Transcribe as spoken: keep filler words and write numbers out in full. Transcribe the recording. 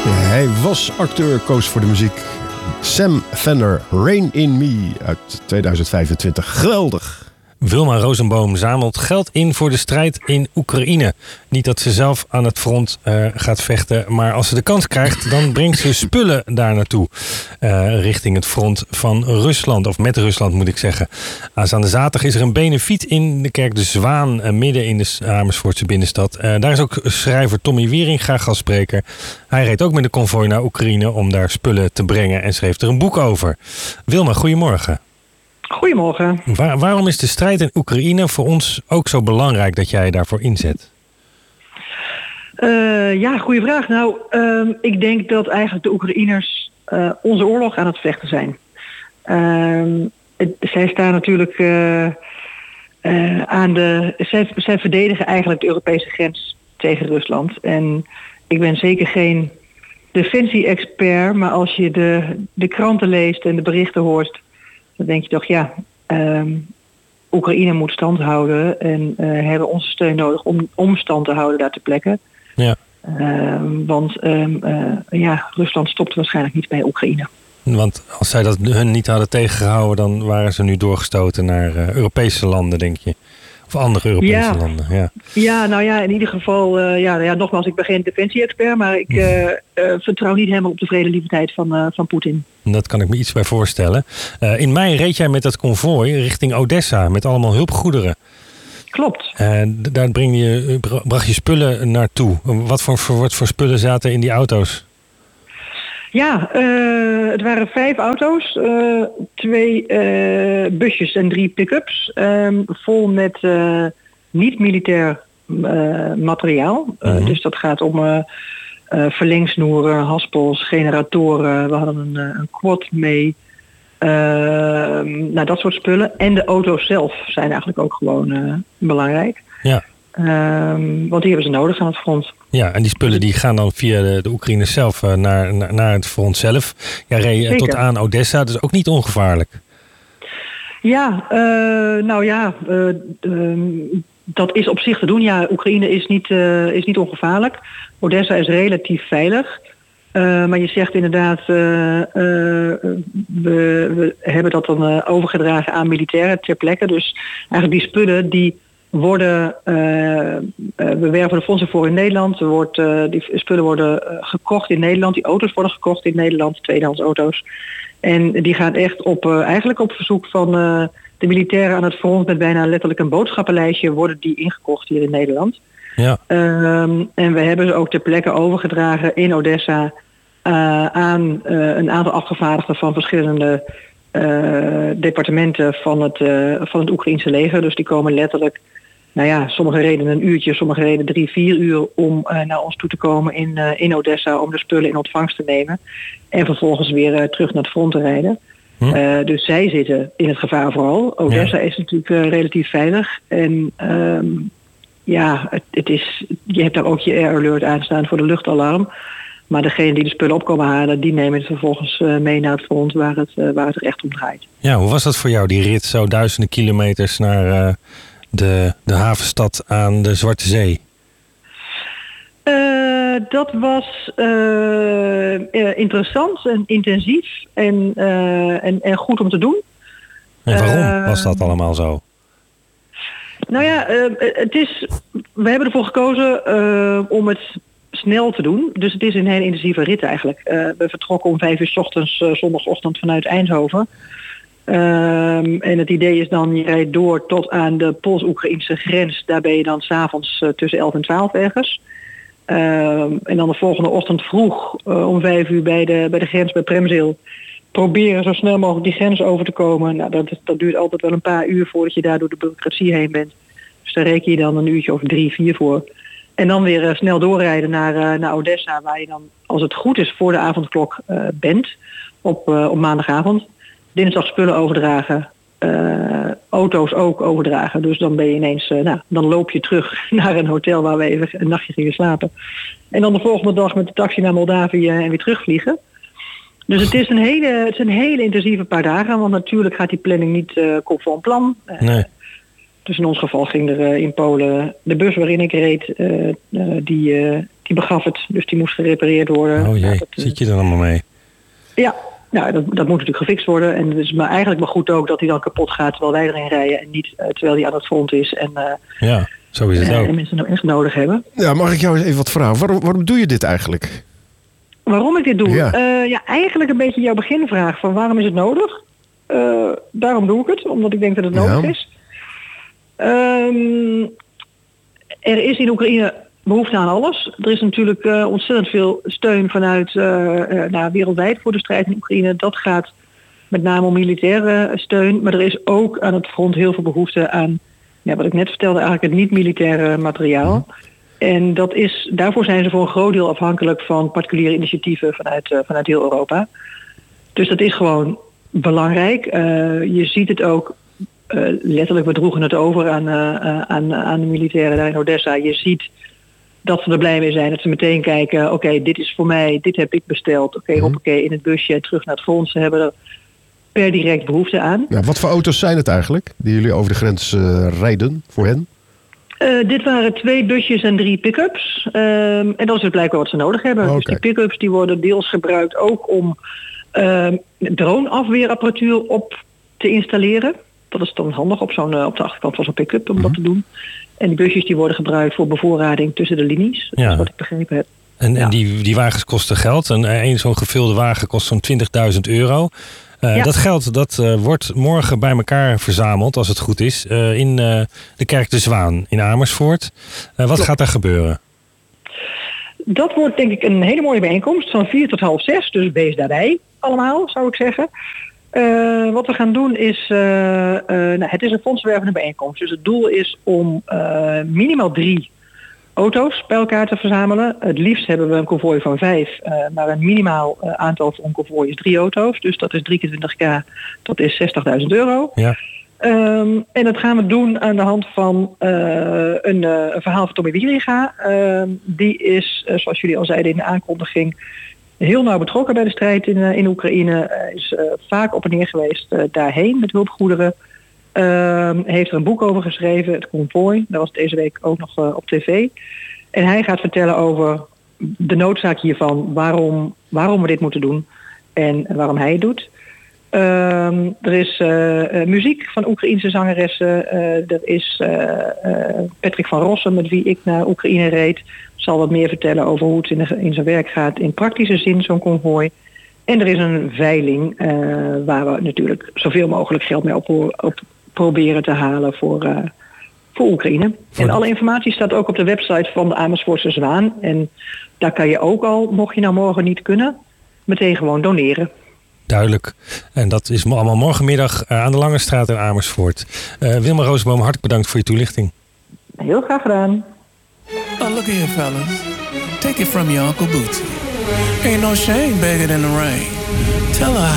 Hij was acteur, koos voor de muziek. Sam Fender, Rain in Me uit tweeduizend vijfentwintig. Geweldig! Wilma Rosenboom zamelt geld in voor de strijd in Oekraïne. Niet dat ze zelf aan het front uh, gaat vechten, maar als ze de kans krijgt, dan brengt ze spullen daar naartoe. Uh, richting het front van Rusland, of met Rusland moet ik zeggen. Aanstaande zaterdag is er een benefiet in de kerk De Zwaan, uh, midden in de Amersfoortse binnenstad. Uh, daar is ook schrijver Tommy Wieringa gastspreker. Hij reed ook met de konvooi naar Oekraïne om daar spullen te brengen en schreef er een boek over. Wilma, goedemorgen. Goedemorgen. Waar, waarom is de strijd in Oekraïne voor ons ook zo belangrijk dat jij daarvoor inzet? Uh, ja, goede vraag. Nou, uh, ik denk dat eigenlijk de Oekraïners uh, onze oorlog aan het vechten zijn. Uh, het, zij staan natuurlijk uh, uh, aan de... Zij, zij verdedigen eigenlijk de Europese grens tegen Rusland. En ik ben zeker geen defensie-expert, maar als je de, de kranten leest en de berichten hoort, dan denk je toch, ja, um, Oekraïne moet stand houden en uh, hebben onze steun nodig om, om stand te houden daar ter plekke. Ja. Um, want um, uh, ja, Rusland stopt waarschijnlijk niet bij Oekraïne. Want als zij dat hun niet hadden tegengehouden, dan waren ze nu doorgestoten naar uh, Europese landen, denk je? Of andere Europese ja. landen, ja. Ja, nou ja, in ieder geval, uh, ja, ja, nogmaals, ik ben geen defensie-expert, maar ik uh, uh, vertrouw niet helemaal op de vredelievendheid van, uh, van Poetin. Dat kan ik me iets bij voorstellen. Uh, in mei reed jij met dat konvooi richting Odessa met allemaal hulpgoederen. Klopt. En uh, daar breng je, bracht je spullen naartoe. Wat voor, voor, wat voor spullen zaten in die auto's? Ja, uh, het waren vijf auto's, uh, twee uh, busjes en drie pick-ups, um, vol met uh, niet-militair uh, materiaal. Uh, mm-hmm. Dus dat gaat om uh, uh, verlengsnoeren, haspels, generatoren. We hadden een, een quad mee. Uh, nou, dat soort spullen. En de auto's zelf zijn eigenlijk ook gewoon uh, belangrijk. Ja. Um, want die hebben ze nodig aan het front. Ja, en die spullen die gaan dan via de, de Oekraïne zelf uh, naar, naar, naar het front zelf. Ja, reed uh, tot aan Odessa, dus ook niet ongevaarlijk. Ja, uh, nou ja, uh, uh, dat is op zich te doen. Ja, Oekraïne is niet, uh, is niet ongevaarlijk. Odessa is relatief veilig. Uh, maar je zegt inderdaad, uh, uh, we, we hebben dat dan uh, overgedragen aan militairen ter plekke. Dus eigenlijk die spullen die worden, uh, uh, we werven de fondsen voor in Nederland. Er wordt, uh, die spullen worden uh, gekocht in Nederland. Die auto's worden gekocht in Nederland, tweedehands auto's. En die gaan echt op, uh, eigenlijk op verzoek van uh, de militairen aan het front met bijna letterlijk een boodschappenlijstje worden die ingekocht hier in Nederland. Ja. Um, en we hebben ze ook ter plekke overgedragen in Odessa uh, aan uh, een aantal afgevaardigden van verschillende uh, departementen van het, uh, van het Oekraïense leger. Dus die komen letterlijk, nou ja, sommige reden een uurtje, sommige reden drie, vier uur om uh, naar ons toe te komen in, uh, in Odessa om de spullen in ontvangst te nemen. En vervolgens weer uh, terug naar het front te rijden. Hm. Uh, dus zij zitten in het gevaar vooral. Odessa ja. is natuurlijk uh, relatief veilig. En um, ja, het, het is, je hebt daar ook je air alert aanstaan voor de luchtalarm. Maar degene die de spullen op komen halen, die nemen het vervolgens uh, mee naar het front waar het, uh, waar het er echt om draait. Ja, hoe was dat voor jou, die rit zo duizenden kilometers naar uh, de, de havenstad aan de Zwarte Zee? Uh, dat was uh, uh, interessant en intensief en, uh, en, en goed om te doen. En waarom uh, was dat allemaal zo? Nou ja, uh, het is, we hebben ervoor gekozen uh, om het snel te doen. Dus het is een hele intensieve rit eigenlijk. Uh, we vertrokken om vijf uur 's ochtends, uh, zondagochtend vanuit Eindhoven. Um, en het idee is dan, je rijdt door tot aan de Pools-Oekraïnse grens. Daar ben je dan 's avonds uh, tussen elf en twaalf ergens. Um, en dan de volgende ochtend vroeg uh, om vijf uur bij de, bij de grens bij Premzeel proberen zo snel mogelijk die grens over te komen. Nou, dat, dat duurt altijd wel een paar uur voordat je daar door de bureaucratie heen bent. Dus daar reken je dan een uurtje of drie, vier voor. En dan weer uh, snel doorrijden naar, uh, naar Odessa, waar je dan, als het goed is, voor de avondklok uh, bent. Op, uh, op maandagavond. Dinsdag spullen overdragen. Uh, auto's ook overdragen. Dus dan ben je ineens, uh, nou, dan loop je terug naar een hotel waar we even een nachtje gingen slapen. En dan de volgende dag met de taxi naar Moldavië en weer terugvliegen. Dus het is een hele, het is een hele intensieve paar dagen. Want natuurlijk gaat die planning niet uh, conform plan. Uh, nee. Dus in ons geval ging er uh, in Polen de bus waarin ik reed, uh, uh, die, uh, die begaf het. Dus die moest gerepareerd worden. Oh jee, nou, dat, zit je er allemaal mee? Ja, nou, dat, dat moet natuurlijk gefixt worden. En het is maar eigenlijk maar goed ook dat hij dan kapot gaat terwijl wij erin rijden. En niet uh, terwijl hij aan het front is. En, uh, ja, zo is het uh, ook. En mensen hem echt nodig hebben. Ja, mag ik jou eens even wat vragen? Waarom, waarom doe je dit eigenlijk? Waarom ik dit doe? Ja. Uh, ja, eigenlijk een beetje jouw beginvraag van waarom is het nodig? Uh, daarom doe ik het, omdat ik denk dat het nodig ja. is. Um, er is in Oekraïne behoefte aan alles. Er is natuurlijk uh, ontzettend veel steun vanuit uh, uh, nou, wereldwijd voor de strijd in Oekraïne. Dat gaat met name om militaire steun. Maar er is ook aan het front heel veel behoefte aan, ja, wat ik net vertelde, eigenlijk het niet-militaire materiaal. En dat is, daarvoor zijn ze voor een groot deel afhankelijk van particuliere initiatieven vanuit, uh, vanuit heel Europa. Dus dat is gewoon belangrijk. Uh, je ziet het ook, uh, letterlijk, we droegen het over aan, uh, aan, aan de militairen daar in Odessa. Je ziet dat ze er blij mee zijn, dat ze meteen kijken, oké, okay, dit is voor mij, dit heb ik besteld. Oké, okay, hoppakee, in het busje, terug naar het front. Ze hebben er per direct behoefte aan. Ja, wat voor auto's zijn het eigenlijk, die jullie over de grens uh, rijden voor hen? Uh, dit waren twee busjes en drie pick-ups. Um, en dat is dus blijkbaar wat ze nodig hebben. Okay. Dus die pick-ups die worden deels gebruikt ook om uh, droneafweerapparatuur op te installeren. Dat is dan handig op, zo'n, uh, op de achterkant van zo'n pick-up om mm-hmm. dat te doen. En die busjes die worden gebruikt voor bevoorrading tussen de linies. Ja. Dat is wat ik begrepen heb. En, ja. en die, die wagens kosten geld. En een zo'n gevulde wagen kost zo'n twintigduizend euro. Uh, ja. Dat geld dat, uh, wordt morgen bij elkaar verzameld, als het goed is, uh, in uh, de Kerk de Zwaan in Amersfoort. Uh, wat Klopt. gaat daar gebeuren? Dat wordt denk ik een hele mooie bijeenkomst van vier tot half zes. Dus wees daarbij allemaal, zou ik zeggen. Uh, wat we gaan doen is, uh, uh, nou, het is een fondswervende bijeenkomst. Dus het doel is om uh, minimaal drie auto's bij elkaar te verzamelen. Het liefst hebben we een konvooi van vijf, uh, maar een minimaal uh, aantal voor een konvooi is drie auto's. Dus dat is drieëntwintig k, dat is zestigduizend euro. Ja. Um, en dat gaan we doen aan de hand van uh, een, uh, een verhaal van Tommy Wieringa. Uh, die is, uh, zoals jullie al zeiden in de aankondiging, heel nauw betrokken bij de strijd in, uh, in Oekraïne. Uh, is uh, vaak op en neer geweest uh, daarheen met hulpgoederen. Uh, heeft er een boek over geschreven, het konvooi. Dat was deze week ook nog uh, op tv. En hij gaat vertellen over de noodzaak hiervan, waarom, waarom we dit moeten doen en waarom hij het doet. Uh, er is uh, uh, muziek van Oekraïense zangeressen. Uh, er is uh, uh, Patrick van Rossum, met wie ik naar Oekraïne reed, zal wat meer vertellen over hoe het in, de, in zijn werk gaat in praktische zin, zo'n konvooi. En er is een veiling uh, waar we natuurlijk zoveel mogelijk geld mee op, op proberen te halen voor, uh, voor Oekraïne. Voor... En alle informatie staat ook op de website van de Amersfoortse Zwaan. En daar kan je ook al, mocht je nou morgen niet kunnen, meteen gewoon doneren. Duidelijk. En dat is allemaal morgenmiddag aan de Lange Straat in Amersfoort. Uh, Wilma Rozenboom, hartelijk bedankt voor je toelichting. Heel graag gedaan. Oh, look here, fellas. Take it from your Uncle Bootsy. Ain't no shame bigger than the rain. Tell her